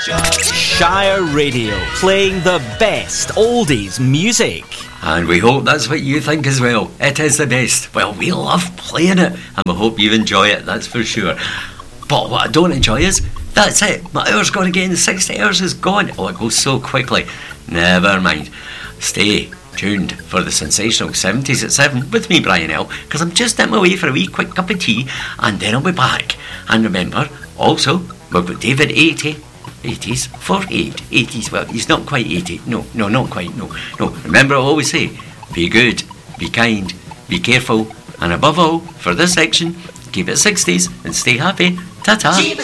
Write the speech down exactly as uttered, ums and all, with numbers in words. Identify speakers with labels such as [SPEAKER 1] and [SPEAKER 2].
[SPEAKER 1] Shire Radio, playing the best oldies music.
[SPEAKER 2] And we hope that's what you think as well. It is the best. Well, we love playing it, and we hope you enjoy it, that's for sure. But what I don't enjoy is, that's it, my hour's gone again, sixty hours is gone. Oh, it goes so quickly. Never mind. Stay tuned for the sensational seventies at seven with me, Brian L, because I'm just in my way for a wee quick cup of tea, and then I'll be back. And remember, also, we've got David eighty, eighties, forty-eight, eighties, well, he's not quite eighty, no, no, not quite, no, no. Remember, I always say, be good, be kind, be careful, and above all, for this section, keep it sixties and stay happy. Ta-ta.